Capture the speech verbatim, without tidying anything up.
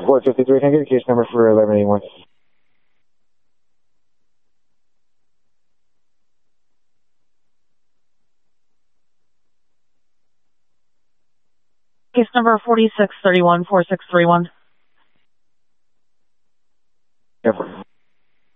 Report fifty-three hundred, case number for eleven eighty-one. Case number forty-six thirty-one, four six three one. Airport.